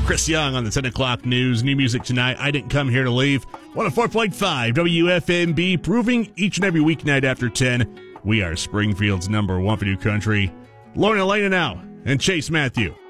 Chris Young on the 10 o'clock news. New music tonight. I Didn't Come Here to Leave. 104.5 WFMB, proving each and every weeknight after 10. We are Springfield's #1 for new country. Lauren Elena now and Chase Matthew.